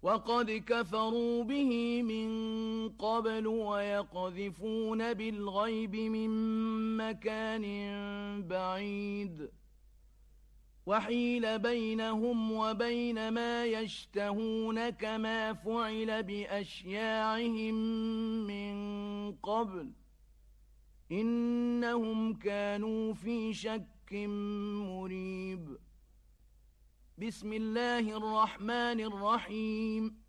وقد كفروا به من قبل ويقذفون بالغيب من مكان بعيد وحيل بينهم وبين ما يشتهون كما فعل بأشياعهم من قبل إنهم كانوا في شك مريب بسم الله الرحمن الرحيم